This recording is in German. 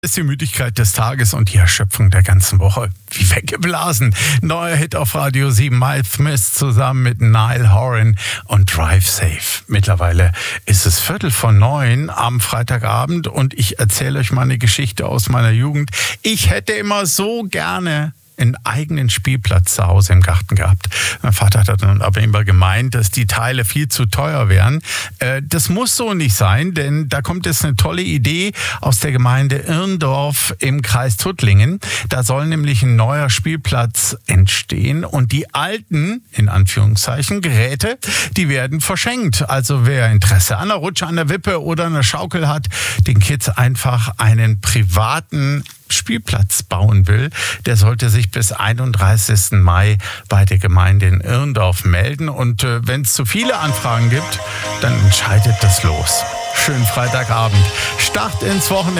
Ist die Müdigkeit des Tages und die Erschöpfung der ganzen Woche wie weggeblasen. Neuer Hit auf Radio 7, Miles Smith zusammen mit Niall Horan und Drive Safe. Mittlerweile ist es 8:45 am Freitagabend und ich erzähle euch mal eine Geschichte aus meiner Jugend. Ich hätte immer so gerne einen eigenen Spielplatz zu Hause im Garten gehabt. Mein Vater hat dann aber immer gemeint, dass die Teile viel zu teuer wären. Das muss so nicht sein, denn da kommt jetzt eine tolle Idee aus der Gemeinde Irndorf im Kreis Tuttlingen. Da soll nämlich ein neuer Spielplatz entstehen und die alten, in Anführungszeichen, Geräte, die werden verschenkt. Also wer Interesse an einer Rutsche, an der Wippe oder einer Schaukel hat, den Kids einfach einen privaten Spielplatz bauen will, der sollte sich bis 31. Mai bei der Gemeinde in Irndorf melden. Und wenn es zu viele Anfragen gibt, dann scheidet das los. Schönen Freitagabend. Start ins Wochenende.